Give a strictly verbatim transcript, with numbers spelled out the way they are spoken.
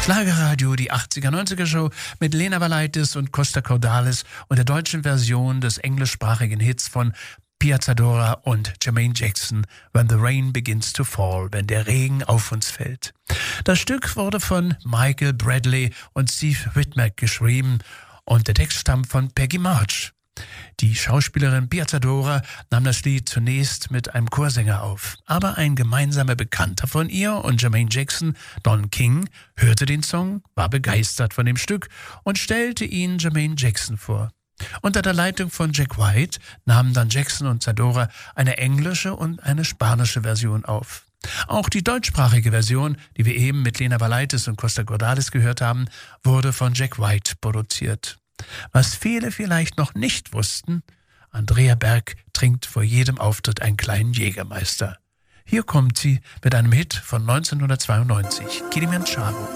Schlagerradio, die achtziger-neunziger-Show mit Lena Valaitis und Costa Cordalis und der deutschen Version des englischsprachigen Hits von Piazzadora und Jermaine Jackson, When the Rain Begins to Fall, wenn der Regen auf uns fällt. Das Stück wurde von Michael Bradley und Steve Whitmack geschrieben und der Text stammt von Peggy March. Die Schauspielerin Piazzadora nahm das Lied zunächst mit einem Chorsänger auf, aber ein gemeinsamer Bekannter von ihr und Jermaine Jackson, Don King, hörte den Song, war begeistert von dem Stück und stellte ihn Jermaine Jackson vor. Unter der Leitung von Jack White nahmen dann Jackson und Zadora eine englische und eine spanische Version auf. Auch die deutschsprachige Version, die wir eben mit Lena Valaitis und Costa Cordalis gehört haben, wurde von Jack White produziert. Was viele vielleicht noch nicht wussten, Andrea Berg trinkt vor jedem Auftritt einen kleinen Jägermeister. Hier kommt sie mit einem Hit von neunzehnhundertzweiundneunzig, Kilimanjaro.